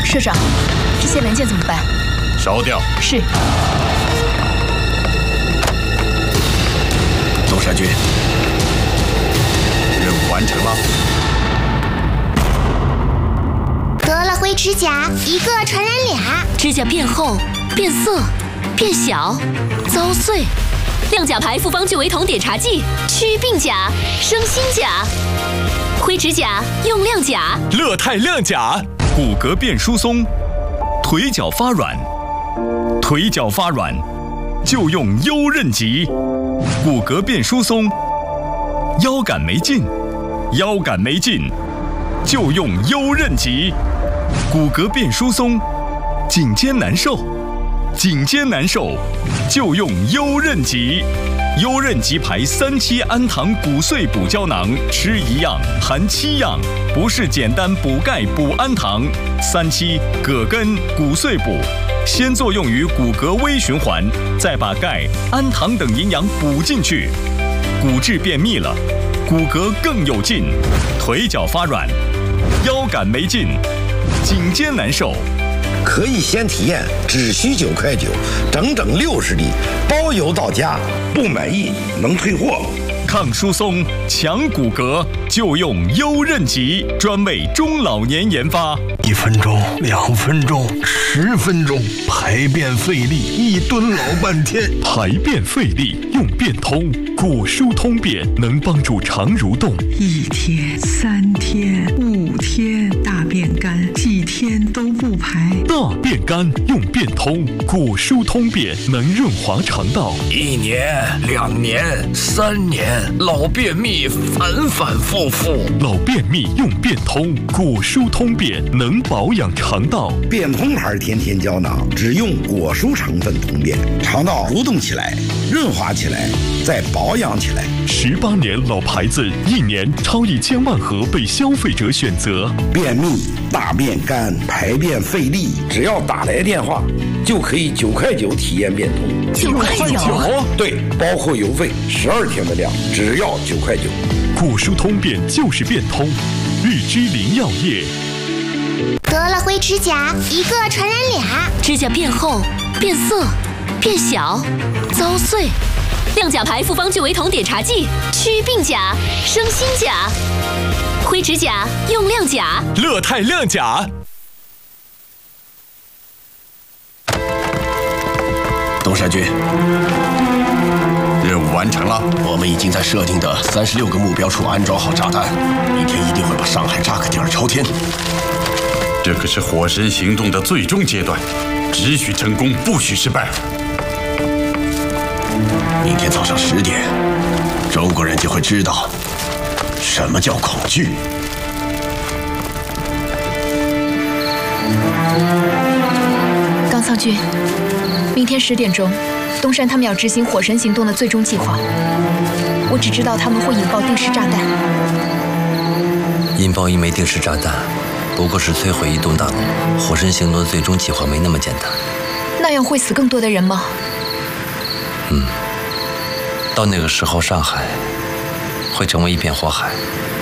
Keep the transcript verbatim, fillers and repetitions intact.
社长，这些文件怎么办？ 烧掉。 是。 东山君，任务完成了。 得了灰指甲，一个传染俩。 指甲变厚、变色、变小、遭碎。亮甲牌复方聚维酮碘茶剂，祛病甲、生新甲。灰指甲用亮甲。 乐泰亮甲，骨骼变疏松，腿脚发软，腿脚发软就用优韧极。骨骼变疏松，腰杆没劲，腰杆没劲就用优韧极。骨骼变疏松，颈肩难受，颈肩难受就用优韧极。优韧极牌三七氨糖骨碎补胶囊，吃一样含七样，不是简单补钙补氨糖。三七葛根骨碎补，先作用于骨骼微循环，再把钙、氨糖等营养补进去，骨质变密了，骨骼更有劲，腿脚发软，腰杆没劲，颈肩难受。 可以先体验，只需九块九，整整六十粒，包邮到家，不满意能退货。 抗疏松、强骨骼，就用优韧极，专为中老年研发。 一分钟、两分钟、十分钟，排便费力，一蹲老半天。 排便费力用便通，骨疏通便能帮助肠蠕动。 一天、三天、五天，大便干，几天都不排。 大便干用便通，骨疏通便能润滑肠道。 一年、两年、三年。老便秘反反复复， 老便秘用便通，骨疏通便能保养肠道。 便通牌甜甜胶囊只用果蔬成分通便，肠道蠕动起来，润滑起来，再保养起来。 十八年老牌子，一年超一千万盒被消费者选择。 便秘、大便干、排便费力，只要打来电话，就可以九块九体验便通。 九块九？ 对，包括邮费，十二天的量。只要九块九， 骨疏通便就是变通，日之林药业。 得了灰指甲，一个传染俩。 指甲变厚、变色、变小、遭碎。亮甲牌复方聚维酮碘茶剂，祛病甲、生新甲。灰指甲用亮甲。 乐泰亮甲。 东山君。任务完成了，我们已经在设定的三十六个目标处安装好炸弹，明天一定会把上海炸个底儿朝天。 这可是火神行动的最终阶段，只许成功，不许失败。 明天早上十点，中国人就会知道什么叫恐惧。 冈仓君，明天十点钟。东山他们要执行火神行动的最终计划，我只知道他们会引爆定时炸弹。 引爆一枚定时炸弹，不过是摧毁一栋大楼。火神行动的最终计划没那么简单。 那样会死更多的人吗？ 嗯，到那个时候，上海会成为一片火海。